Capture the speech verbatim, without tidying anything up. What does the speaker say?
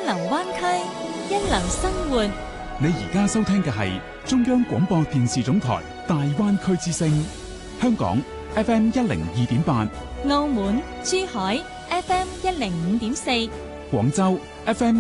流灣區，一流生活。 你而家收聽嘅係中央廣播電視總台大灣區之聲，香港 F M 一零二點八， 澳門、珠海 F M 一零五點四， 廣州 F M